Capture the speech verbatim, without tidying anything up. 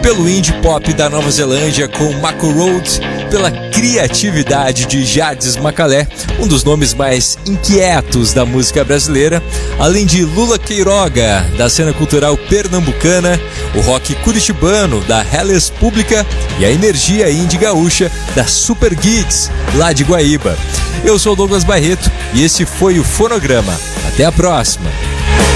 pelo indie pop da Nova Zelândia com Mako Road, pela criatividade de Jardes Macalé, um dos nomes mais inquietos da música brasileira, além de Lula Queiroga, da cena cultural pernambucana, o rock curitibano da Hellas Pública e a energia indie gaúcha da Super Geeks, lá de Guaíba. Eu sou Douglas Barreto e esse foi o Fonograma. Até a próxima!